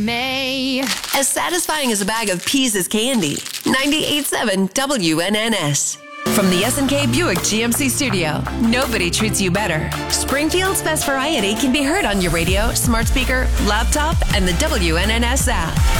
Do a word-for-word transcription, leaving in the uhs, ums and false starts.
May. As satisfying as a bag of peas is candy. ninety-eight point seven W N N S. From the S and K Buick G M C studio, nobody treats you better. Springfield's best variety can be heard on your radio, smart speaker, laptop, and the W N N S app.